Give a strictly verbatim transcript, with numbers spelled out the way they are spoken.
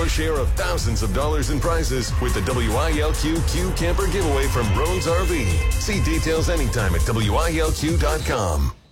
share of thousands of dollars in prizes with the W I L Q Q Camper giveaway from Rhodes R V. See details anytime at W I L Q dot com.